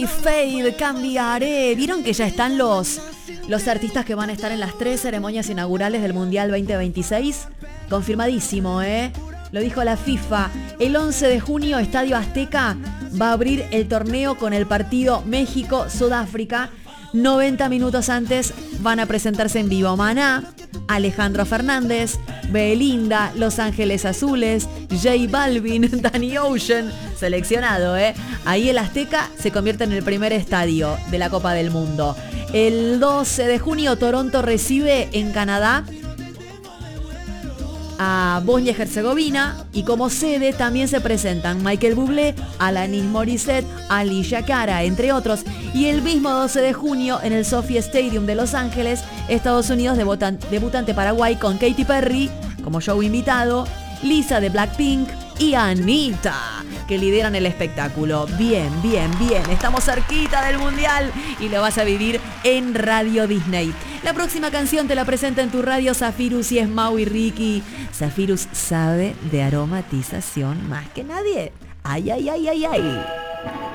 Fade, cambiaré. ¿Vieron que ya están los artistas que van a estar en las 3 ceremonias inaugurales del Mundial 2026? Confirmadísimo, ¿eh? Lo dijo la FIFA. El 11 de junio, Estadio Azteca va a abrir el torneo con el partido México-Sudáfrica. 90 minutos antes van a presentarse en vivo Maná, Alejandro Fernández, Belinda, Los Ángeles Azules, J Balvin, Danny Ocean, seleccionado, ¿eh? Ahí el Azteca se convierte en el primer estadio de la Copa del Mundo. El 12 de junio, Toronto recibe en Canadá a Bosnia y Herzegovina, y como sede también se presentan Michael Bublé, Alanis Morissette, Alicia Cara, entre otros. Y el mismo 12 de junio, en el SoFi Stadium de Los Ángeles, Estados Unidos debutante Paraguay con Katy Perry como show invitado, Lisa de Blackpink y Anita, que lideran el espectáculo. Bien, bien, bien. Estamos cerquita del Mundial y lo vas a vivir en Radio Disney. La próxima canción te la presenta en tu radio Zafirus y es Mau y Ricky. Zafirus sabe de aromatización más que nadie. Ay, ay, ay, ay, ay.